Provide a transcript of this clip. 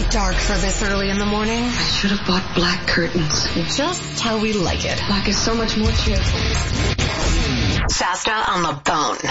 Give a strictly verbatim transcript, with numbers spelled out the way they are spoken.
dark for this early in the morning. I should have bought black curtains. Just how we like it. Black is so much more cheerful. Shasta on the phone.